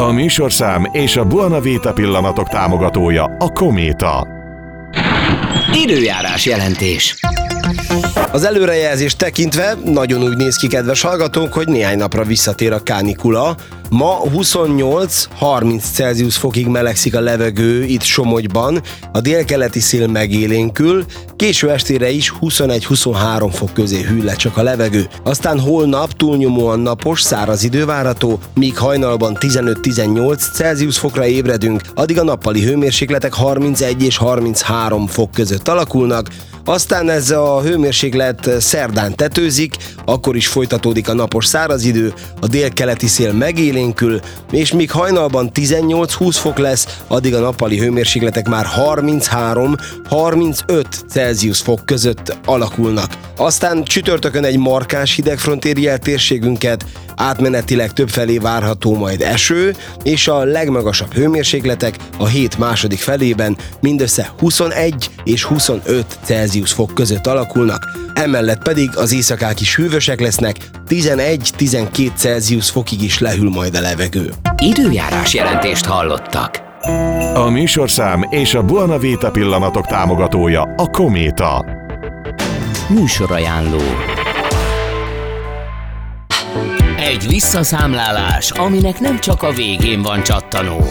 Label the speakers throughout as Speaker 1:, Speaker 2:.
Speaker 1: A műsorszám és a Buona Vita pillanatok támogatója a Kométa.
Speaker 2: Időjárás jelentés.
Speaker 3: Az előrejelzést tekintve nagyon úgy néz ki, kedves hallgatók, hogy néhány napra visszatér a kánikula. Ma 28-30 Celsius fokig melegszik a levegő itt Somogyban, a délkeleti szél megélénkül, késő estére is 21-23 fok közé hűl le csak a levegő. Aztán holnap túlnyomóan napos, száraz idő várható, míg hajnalban 15-18 Celsius fokra ébredünk, addig a nappali hőmérsékletek 31 és 33 fok között alakulnak. Aztán ez a hőmérséklet szerdán tetőzik, akkor is folytatódik a napos száraz idő, a délkeleti szél megélénkül, és míg hajnalban 18-20 fok lesz, addig a nappali hőmérsékletek már 33-35 Celsius fok között alakulnak. Aztán csütörtökön egy markáns hidegfront éri el térségünket, átmenetileg többfelé várható majd eső, és a legmagasabb hőmérsékletek a hét második felében mindössze 21 és 25 Celsius fok között alakulnak, emellett pedig az éjszakák is hűvösek lesznek, 11-12 Celsius fokig is lehűl majd a levegő.
Speaker 2: Időjárás jelentést hallottak.
Speaker 1: A műsorszám és a Buona Vita pillanatok támogatója a Kométa.
Speaker 2: Műsorajánló. Egy visszaszámlálás, aminek nem csak a végén van csattanó.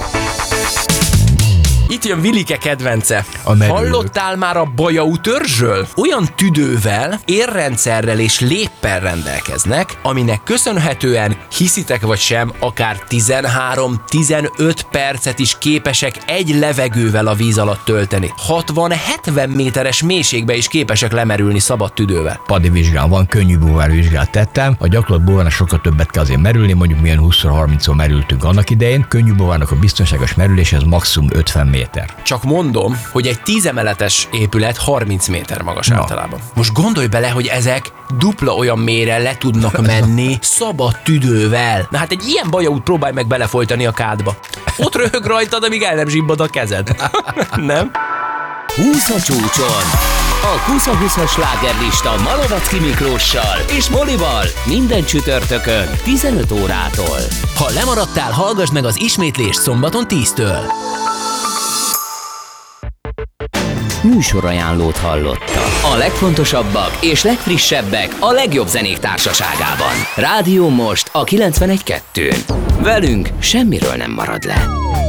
Speaker 4: Itt jön Vilike kedvence.
Speaker 5: A
Speaker 4: Hallottál már a Bajau törzsről? Olyan tüdővel, érrendszerrel és léppel rendelkeznek, aminek köszönhetően, hiszitek vagy sem, akár 13-15 percet is képesek egy levegővel a víz alatt tölteni. 60-70 méteres mélységbe is képesek lemerülni szabad tüdővel.
Speaker 5: Padi vizsgál van, könnyű búvár vizsgát tettem. A gyakorlat búvárnak sokkal többet kell azért merülni, mondjuk milyen 20-30-szor merültünk annak idején. Könnyű búvárnak a biztonságos merülés, ez maximum 50 méter.
Speaker 4: Csak mondom, hogy egy 10 emeletes épület 30 méter magas általában. Most gondolj bele, hogy ezek dupla olyan mélyre le tudnak menni szabad tüdővel. Na hát egy ilyen bajaút próbálj meg belefolytani a kádba. Ott röhög rajtad, amíg el nem zsibbad a kezed. Nem?
Speaker 2: 20 a csúcson. A Kusza-Husza slágerlista Malovacki Miklóssal és Molival minden csütörtökön 15 órától. Ha lemaradtál, hallgass meg az ismétlést szombaton 10-től. Műsorajánlót hallotta. A legfontosabbak és legfrissebbek a legjobb zenék társaságában. Rádió Most a 91.2-n. Velünk semmiről nem marad le.